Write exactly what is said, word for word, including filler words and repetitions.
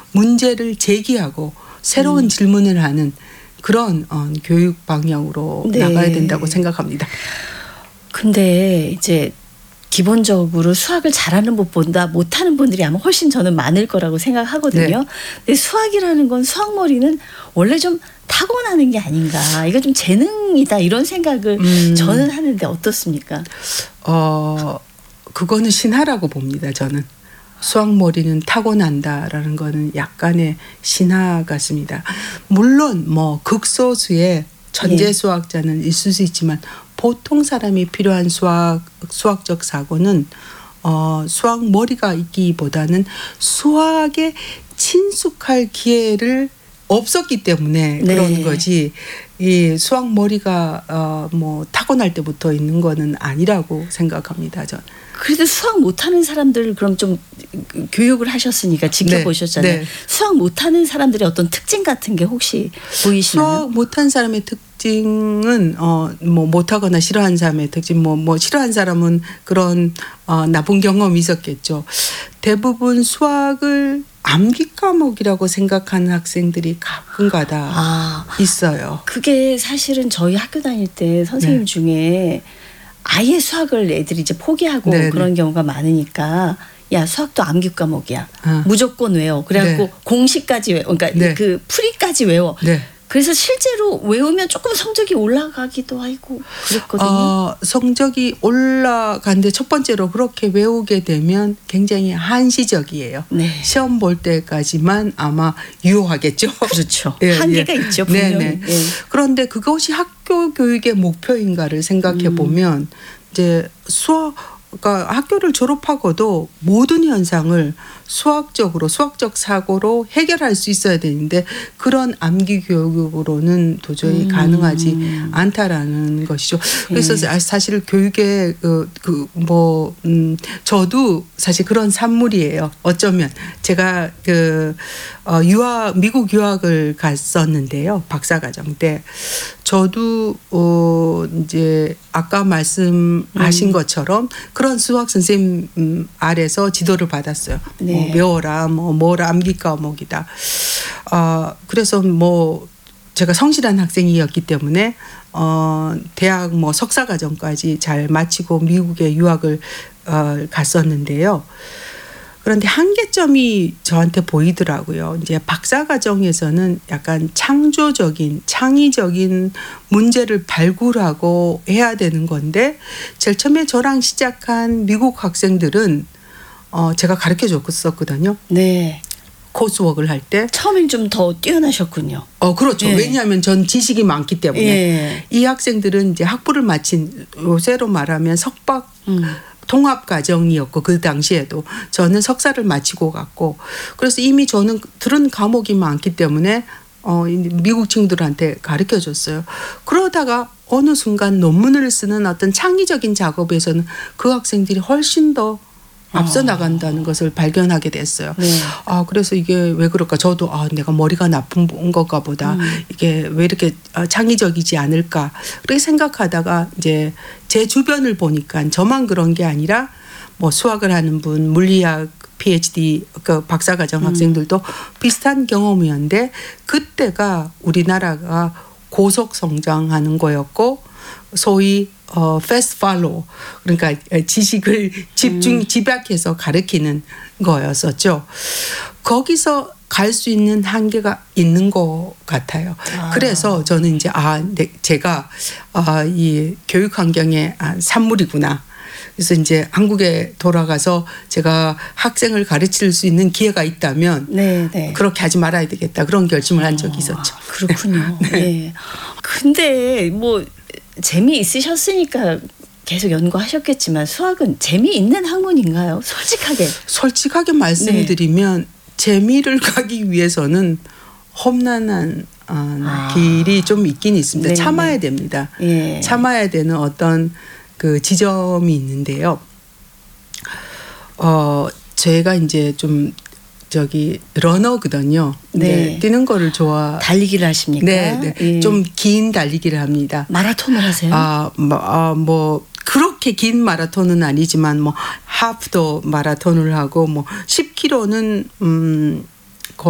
문제를 제기하고 새로운 음. 질문을 하는 그런 어, 교육 방향으로 네. 나가야 된다고 생각합니다. 근데 이제 기본적으로 수학을 잘하는 분보다 못하는 분들이 아마 훨씬 저는 많을 거라고 생각하거든요. 네. 근데 수학이라는 건 수학머리는 원래 좀 타고나는 게 아닌가. 이거 좀 재능이다 이런 생각을 음. 저는 하는데 어떻습니까? 어, 그거는 신화라고 봅니다. 저는. 수학머리는 타고난다라는 거는 약간의 신화 같습니다. 물론 뭐 극소수의 천재 수학자는 있을 수 있지만 보통 사람이 필요한 수학, 수학적 사고는 어, 수학 머리가 있기보다는 수학에 친숙할 기회를 없었기 때문에 네. 그런 거지. 이 수학 머리가 어, 뭐 타고날 때부터 있는 거는 아니라고 생각합니다. 저는. 그래도 수학 못하는 사람들 그럼 좀 교육을 하셨으니까 지켜보셨잖아요. 네, 네. 수학 못하는 사람들의 어떤 특징 같은 게 혹시 보이시나요? 수학 못하는 사람의 특징은 어, 뭐 못하거나 싫어하는 사람의 특징, 뭐, 뭐 싫어하는 사람은 그런 어, 나쁜 경험이 있었겠죠. 대부분 수학을 암기 과목이라고 생각하는 학생들이 가끔가다 아, 있어요. 그게 사실은 저희 학교 다닐 때 선생님 네. 중에 아예 수학을 애들이 이제 포기하고 네네. 그런 경우가 많으니까 야 수학도 암기 과목이야. 아. 무조건 외워. 그래갖고 네. 공식까지 외워. 그러니까 네. 그 풀이까지 외워. 네. 그래서 실제로 외우면 조금 성적이 올라가기도 하고 그랬거든요. 어, 성적이 올라가는데 첫 번째로 그렇게 외우게 되면 굉장히 한시적이에요. 네. 시험 볼 때까지만 아마 유효하겠죠. 그렇죠. 예, 한계가 예. 있죠. 분명히. 네, 네. 예. 그런데 그것이 학교 교육의 목표인가를 생각해 보면 음. 이제 수학 그러니까 학교를 졸업하고도 모든 현상을 수학적으로 수학적 사고로 해결할 수 있어야 되는데 그런 암기 교육으로는 도저히 음. 가능하지 않다라는 것이죠. 그래서 네. 사실 교육의 그, 그 뭐 음, 저도 사실 그런 산물이에요. 어쩌면 제가 그 어, 유학 미국 유학을 갔었는데요. 박사과정 때 저도 어, 이제 아까 말씀하신 음. 것처럼 그런 수학 선생님 아래서 지도를 받았어요. 네. 뭐 외워라, 뭐 뭐라 암기 과목이다. 어, 그래서 뭐 제가 성실한 학생이었기 때문에 어, 대학 뭐 석사 과정까지 잘 마치고 미국에 유학을 어, 갔었는데요. 그런데 한계점이 저한테 보이더라고요. 이제 박사 과정에서는 약간 창조적인, 창의적인 문제를 발굴하고 해야 되는 건데 제일 처음에 저랑 시작한 미국 학생들은 어, 제가 가르쳐 줬었거든요. 네. 코스웍을 할 때. 처음엔 좀 더 뛰어나셨군요. 어, 그렇죠. 예. 왜냐하면 전 지식이 많기 때문에. 예. 이 학생들은 이제 학부를 마친 요새로 말하면 석박 음. 통합 과정이었고 그 당시에도 저는 석사를 마치고 갔고 그래서 이미 저는 들은 과목이 많기 때문에 어, 미국 친구들한테 가르쳐 줬어요. 그러다가 어느 순간 논문을 쓰는 어떤 창의적인 작업에서는 그 학생들이 훨씬 더 앞서 나간다는 것을 발견하게 됐어요. 네. 아, 그래서 이게 왜 그럴까? 저도 아, 내가 머리가 나쁜 건가 보다. 음. 이게 왜 이렇게 창의적이지 않을까? 그렇게 생각하다가 이제 제 주변을 보니까 저만 그런 게 아니라 뭐 수학을 하는 분, 물리학 피에이치디 그 박사과정 음. 학생들도 비슷한 경험이었는데 그때가 우리나라가 고속 성장하는 거였고 소위 어, fast follow 그러니까 지식을 집중 음. 집약해서 가르치는 거였었죠. 거기서 갈 수 있는 한계가 있는 것 같아요. 아. 그래서 저는 이제 아, 네, 제가 아, 이 교육 환경의 아, 산물이구나. 그래서 이제 한국에 돌아가서 제가 학생을 가르칠 수 있는 기회가 있다면 네, 네. 그렇게 하지 말아야 되겠다. 그런 결심을 한 적이 있었죠. 아, 그렇군요. 네. 네. 근데 뭐 재미있으셨으니까 계속 연구하셨겠지만 수학은 재미있는 학문인가요? 솔직하게. 솔직하게 말씀드리면 네. 재미를 가기 위해서는 험난한 어, 아. 길이 좀 있긴 있습니다. 네네. 참아야 됩니다. 예. 참아야 되는 어떤 그 지점이 있는데요. 어, 제가 이제 좀 저기 러너거든요. 네. 뛰는 거를 좋아. 달리기를 하십니까? 네, 네. 예. 좀 긴 달리기를 합니다. 마라톤을 하세요? 아, 뭐, 아, 뭐 그렇게 긴 마라톤은 아니지만 뭐 하프도 마라톤을 하고 뭐 십 킬로미터는 음